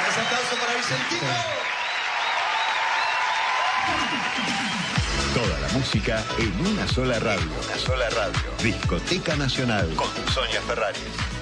Fuerte aplauso para Vicentino. Toda la música en una sola radio. Discoteca Nacional con Sonia Ferrari.